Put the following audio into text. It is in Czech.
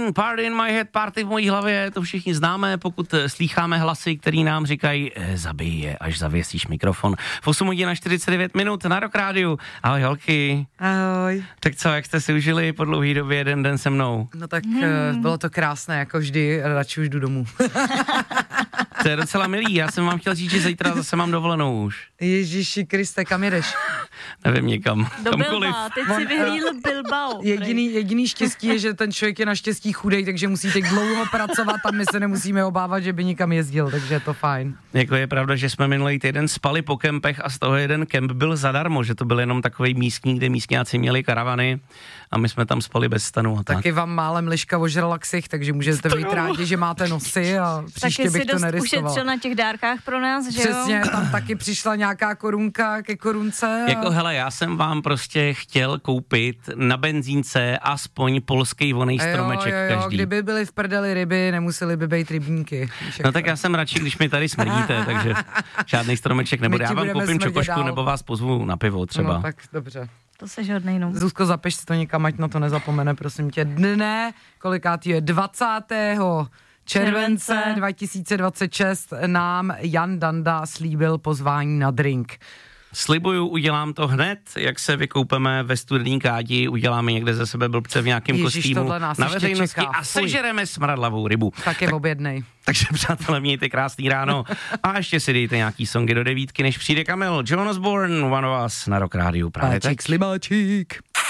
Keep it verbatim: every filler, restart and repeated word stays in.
Queen, Party in my head, party v mojí hlavě, to všichni známe, pokud slýcháme hlasy, který nám říkají, e, zabij je, až zavěsíš mikrofon. V osm hodin a čtyřicet devět minut na Rock Rádiu. Ahoj holky. Ahoj. Tak co, jak jste si užili po dlouhý době jeden den se mnou? No tak hmm. bylo to krásné, jako vždy, radši už jdu domů. To je docela milý, já jsem vám chtěl říct, že zítra zase mám dovolenou už. Ježíši Kriste, kam jedeš? Nevím, někam. Do kamkoliv. Bilba, teď si vyhlídl Bilbao. Jediný, jediný štěstí je, že ten člověk je naštěstí chudej, takže musí teď dlouho pracovat a my se nemusíme obávat, že by nikam jezdil, takže je to fajn. Jako je pravda, že jsme minulý týden spali po kempech a z toho jeden kemp byl zadarmo, že to byl jenom takovej místní, kde místňáci měli karavany a my jsme tam spali bez stanu. A tak. Taky vám málem liška ožrala ksich, takže můžete být rádi, že máte nosy a příště taky bych to neriskoval. Taky si dost ušetřil na těch dárkách pro nás, že jo? Přesně, tam taky přišla nějaká korunka ke korunce. A... Jako hele, já jsem vám prostě chtěl koupit na benzínce aspoň polský vonej stromeček jo, jo, jo, každý. Kdyby byly v prdeli ryby, nemuseli by být rybníky. No tak já jsem radši, když mi tady smrdíte, takže žádný stromeček nebude. Já vám koupím čokošku nebo vás pozvu na pivo třeba. No tak dobře. To se žádnej no. Zuzko, zapiš si to někam, ať na to nezapomene, prosím tě. Dne, kolikátý je, dvacátého července dva tisíce dvacet šest nám Jan Danda slíbil pozvání na drink. Slibuju, udělám to hned, jak se vykoupeme ve studený kádi, uděláme někde ze sebe blbce v nějakém kostýmu na veřejnosti a sežereme smradlavou rybu. Tak je objednej. Takže přátelé, mějte krásný ráno a ještě si dejte nějaký songy do devítky, než přijde Kamil. John Osborne, One of Us na Rock Rádiu právě teď. Slibáčík.